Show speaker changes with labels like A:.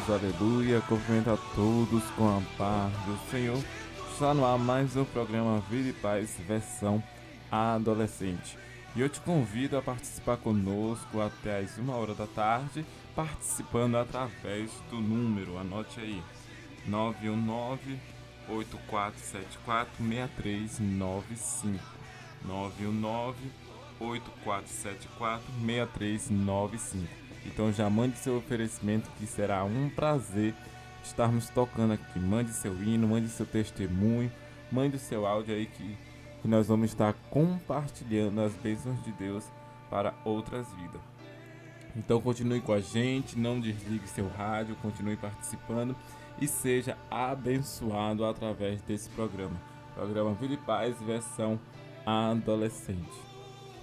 A: todos, aleluia. Cumprimento a todos com a paz do Senhor. Está no ar mais um programa Vida e Paz, versão adolescente. E eu te convido a participar conosco até às 1 hora da tarde, participando através do número, anote aí, 919-8474-6395. 919-8474-6395. Então já mande seu oferecimento, que será um prazer estarmos tocando aqui. Mande seu hino, mande seu testemunho, mande o seu áudio aí que nós vamos estar compartilhando as bênçãos de Deus para outras vidas. Então continue com a gente, não desligue seu rádio, continue participando e seja abençoado através desse programa. Programa Vida e Paz, versão adolescente.